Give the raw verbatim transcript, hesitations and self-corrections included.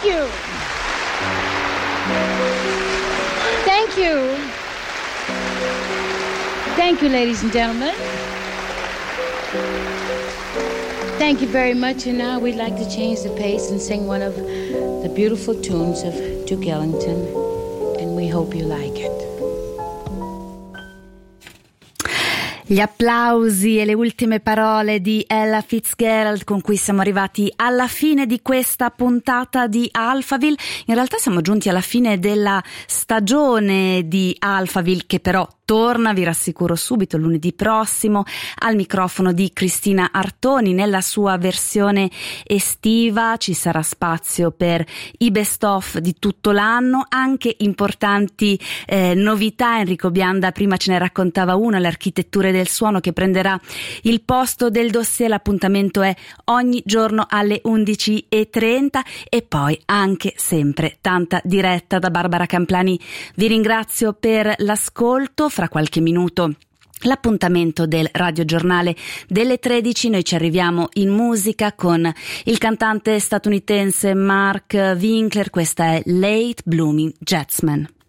Thank you. Thank you. Thank you, ladies and gentlemen. Thank you very much. And now we'd like to change the pace and sing one of the beautiful tunes of Duke Ellington. And we hope you like it. Gli applausi e le ultime parole di Ella Fitzgerald con cui siamo arrivati alla fine di questa puntata di Alphaville. In realtà siamo giunti alla fine della stagione di Alphaville, che però torna, vi rassicuro subito, lunedì prossimo al microfono di Cristina Artoni nella sua versione estiva. Ci sarà spazio per i best of di tutto l'anno, anche importanti eh, novità. Enrico Bianda prima ce ne raccontava una, le architetture del suono, che prenderà il posto del dossier. L'appuntamento è ogni giorno alle undici e trenta e poi anche sempre tanta diretta da Barbara Camplani. Vi ringrazio per l'ascolto. Fra qualche minuto l'appuntamento del radiogiornale delle tredici. Noi ci arriviamo in musica con il cantante statunitense Mark Winkler. Questa è Late Blooming Jetsman.